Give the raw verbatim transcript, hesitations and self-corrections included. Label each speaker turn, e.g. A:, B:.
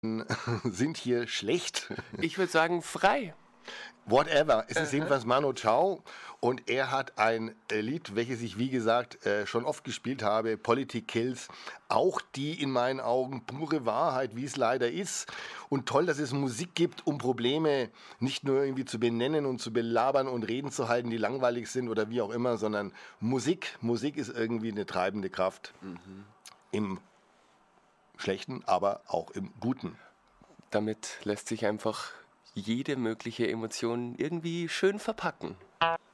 A: sind hier schlecht.
B: Ich würde sagen frei.
A: Whatever. Es ist jedenfalls Manu Chao und er hat ein äh, Lied, welches ich, wie gesagt, äh, schon oft gespielt habe, Politik Kills. Auch die in meinen Augen pure Wahrheit, wie es leider ist. Und toll, dass es Musik gibt, um Probleme nicht nur irgendwie zu benennen und zu belabern und Reden zu halten, die langweilig sind oder wie auch immer, sondern Musik. Musik ist irgendwie eine treibende Kraft. Mhm. Im Schlechten, aber auch im Guten.
B: Damit lässt sich einfach jede mögliche Emotion irgendwie schön verpacken.